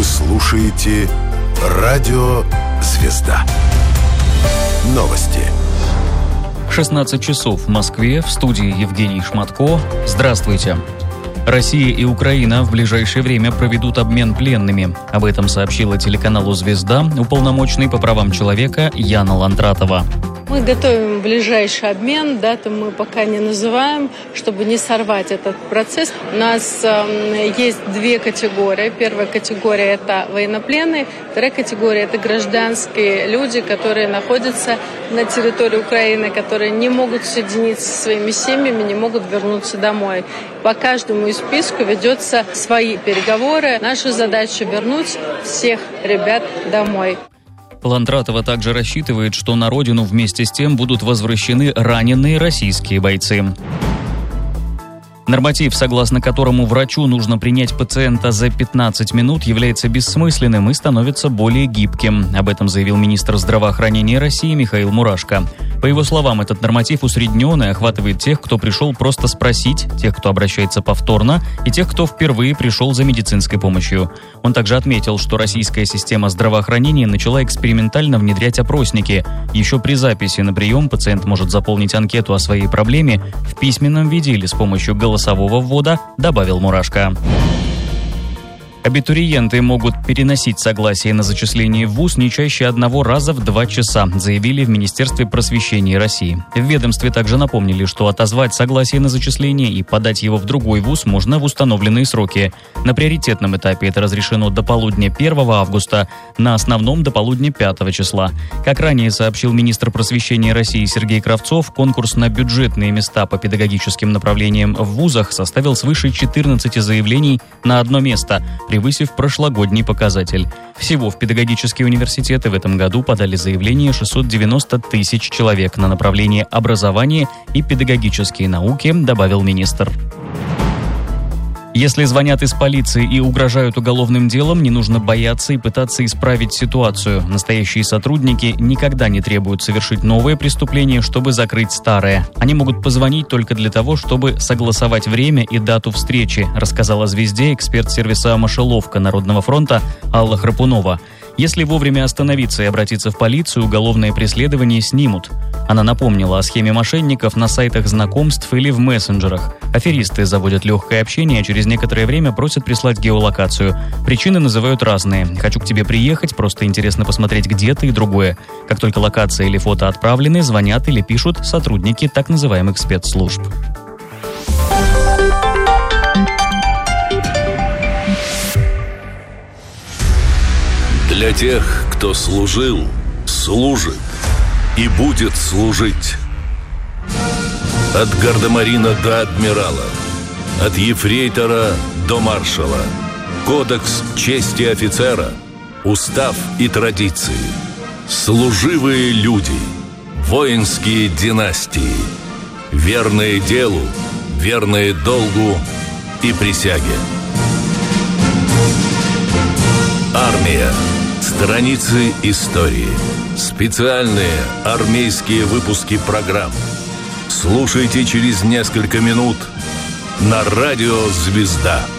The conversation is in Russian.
слушаете Радио «Звезда». Новости. 16 часов в Москве, в студии Евгений Шматко. Здравствуйте. Россия и Украина в ближайшее время проведут обмен пленными. Об этом сообщила телеканалу «Звезда» уполномоченный по правам человека Яна Лантратова. Мы готовим ближайший обмен, дату мы пока не называем, чтобы не сорвать этот процесс. У нас есть две категории. Первая категория – это военнопленные, вторая категория – это гражданские люди, которые находятся на территории Украины, которые не могут соединиться со своими семьями, не могут вернуться домой. По каждому из списку ведутся свои переговоры. Наша задача – вернуть всех ребят домой. Лантратова также рассчитывает, что на родину вместе с тем будут возвращены раненые российские бойцы. Норматив, согласно которому врачу нужно принять пациента за 15 минут, является бессмысленным и становится более гибким. Об этом заявил министр здравоохранения России Михаил Мурашко. По его словам, этот норматив усреднен и охватывает тех, кто пришел просто спросить, тех, кто обращается повторно, и тех, кто впервые пришел за медицинской помощью. Он также отметил, что российская система здравоохранения начала экспериментально внедрять опросники. Еще при записи на прием пациент может заполнить анкету о своей проблеме в письменном виде или с помощью голосового ввода, добавил Мурашко. Абитуриенты могут переносить согласие на зачисление в ВУЗ не чаще одного раза в 2 часа, заявили в Министерстве просвещения России. В ведомстве также напомнили, что отозвать согласие на зачисление и подать его в другой ВУЗ можно в установленные сроки. На приоритетном этапе это разрешено до полудня 1 августа, на основном до полудня 5 числа. Как ранее сообщил министр просвещения России Сергей Кравцов, конкурс на бюджетные места по педагогическим направлениям в вузах составил свыше 14 заявлений на одно место, превысив прошлогодний показатель. Всего в педагогические университеты в этом году подали заявление 690 тысяч человек на направление образования и педагогические науки, добавил министр. Если звонят из полиции и угрожают уголовным делом, не нужно бояться и пытаться исправить ситуацию. Настоящие сотрудники никогда не требуют совершить новое преступление, чтобы закрыть старое. Они могут позвонить только для того, чтобы согласовать время и дату встречи, рассказала «Звезде» эксперт сервиса «Мышеловка» Народного фронта Алла Храпунова. Если вовремя остановиться и обратиться в полицию, уголовное преследование снимут. Она напомнила о схеме мошенников на сайтах знакомств или в мессенджерах. Аферисты заводят легкое общение, а через некоторое время просят прислать геолокацию. Причины называют разные. «Хочу к тебе приехать», «Просто интересно посмотреть, где ты» и другое. Как только локация или фото отправлены, звонят или пишут сотрудники так называемых спецслужб. Для тех, кто служил, служит и будет служить. От гардемарина до адмирала, от ефрейтора до маршала. Кодекс чести офицера, устав и традиции. Служивые люди, воинские династии. Верные делу, верные долгу и присяге. Армия. Страницы истории. Специальные армейские выпуски программ. Слушайте через несколько минут на радио «Звезда».